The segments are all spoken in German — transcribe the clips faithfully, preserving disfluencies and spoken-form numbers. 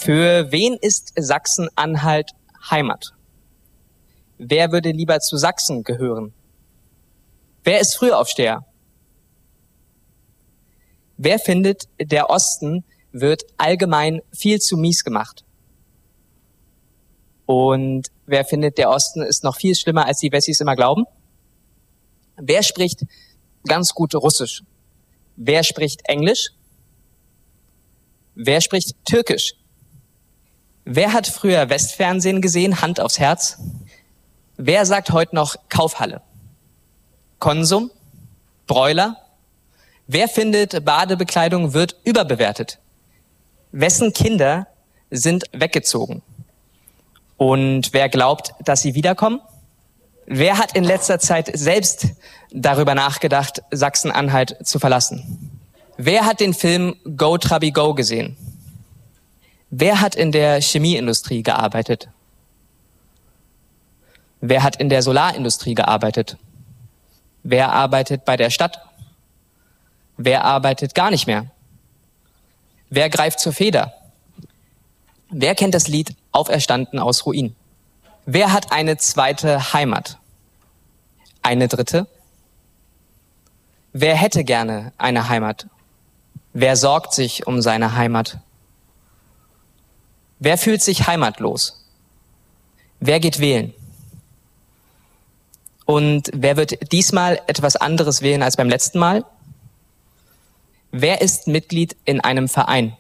Für wen ist Sachsen-Anhalt Heimat? Wer würde lieber zu Sachsen gehören? Wer ist Frühaufsteher? Wer findet, der Osten wird allgemein viel zu mies gemacht? Und wer findet, der Osten ist noch viel schlimmer, als die Wessis immer glauben? Wer spricht ganz gut Russisch? Wer spricht Englisch? Wer spricht Türkisch? Wer hat früher Westfernsehen gesehen? Hand aufs Herz. Wer sagt heute noch Kaufhalle? Konsum? Broiler? Wer findet, Badebekleidung wird überbewertet? Wessen Kinder sind weggezogen? Und wer glaubt, dass sie wiederkommen? Wer hat in letzter Zeit selbst darüber nachgedacht, Sachsen-Anhalt zu verlassen? Wer hat den Film Go Trabi Go gesehen? Wer hat in der Chemieindustrie gearbeitet? Wer hat in der Solarindustrie gearbeitet? Wer arbeitet bei der Stadt? Wer arbeitet gar nicht mehr? Wer greift zur Feder? Wer kennt das Lied Auferstanden aus Ruin? Wer hat eine zweite Heimat? Eine dritte? Wer hätte gerne eine Heimat? Wer sorgt sich um seine Heimat? Wer fühlt sich heimatlos? Wer geht wählen? Und wer wird diesmal etwas anderes wählen als beim letzten Mal? Wer ist Mitglied in einem Verein?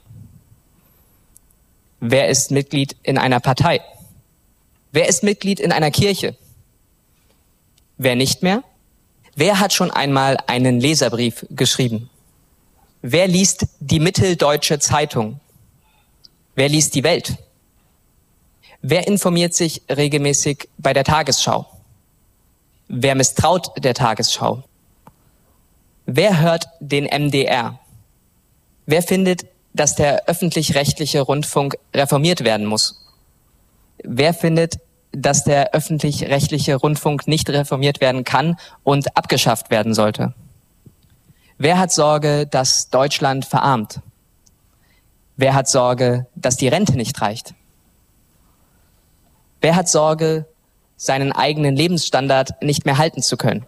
Wer ist Mitglied in einer Partei? Wer ist Mitglied in einer Kirche? Wer nicht mehr? Wer hat schon einmal einen Leserbrief geschrieben? Wer liest die Mitteldeutsche Zeitung? Wer liest die Welt? Wer informiert sich regelmäßig bei der Tagesschau? Wer misstraut der Tagesschau? Wer hört den M D R? Wer findet, dass der öffentlich-rechtliche Rundfunk reformiert werden muss? Wer findet, dass der öffentlich-rechtliche Rundfunk nicht reformiert werden kann und abgeschafft werden sollte? Wer hat Sorge, dass Deutschland verarmt? Wer hat Sorge, dass die Rente nicht reicht? Wer hat Sorge, seinen eigenen Lebensstandard nicht mehr halten zu können?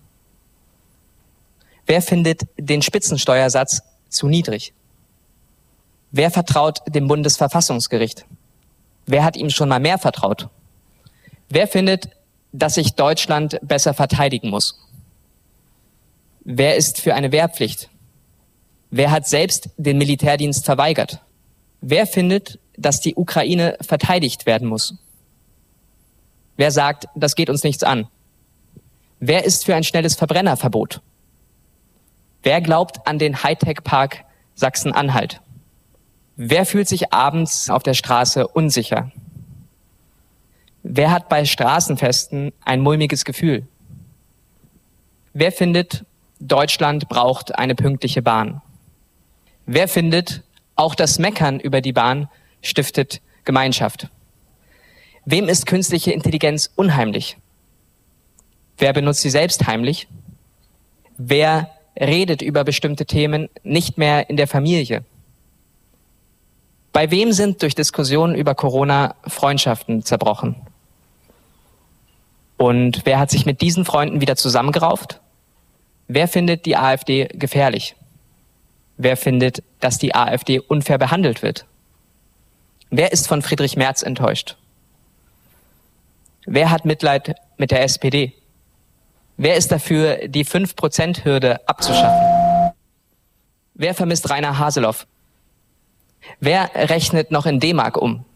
Wer findet den Spitzensteuersatz zu niedrig? Wer vertraut dem Bundesverfassungsgericht? Wer hat ihm schon mal mehr vertraut? Wer findet, dass sich Deutschland besser verteidigen muss? Wer ist für eine Wehrpflicht? Wer hat selbst den Militärdienst verweigert? Wer findet, dass die Ukraine verteidigt werden muss? Wer sagt, das geht uns nichts an? Wer ist für ein schnelles Verbrennerverbot? Wer glaubt an den Hightech-Park Sachsen-Anhalt? Wer fühlt sich abends auf der Straße unsicher? Wer hat bei Straßenfesten ein mulmiges Gefühl? Wer findet, Deutschland braucht eine pünktliche Bahn? Wer findet, auch das Meckern über die Bahn stiftet Gemeinschaft? Wem ist künstliche Intelligenz unheimlich? Wer benutzt sie selbst heimlich? Wer redet über bestimmte Themen nicht mehr in der Familie? Bei wem sind durch Diskussionen über Corona Freundschaften zerbrochen? Und wer hat sich mit diesen Freunden wieder zusammengerauft? Wer findet die AfD gefährlich? Wer findet, dass die AfD unfair behandelt wird? Wer ist von Friedrich Merz enttäuscht? Wer hat Mitleid mit der S P D? Wer ist dafür, die fünf Prozent Hürde abzuschaffen? Wer vermisst Rainer Haseloff? Wer rechnet noch in D-Mark um?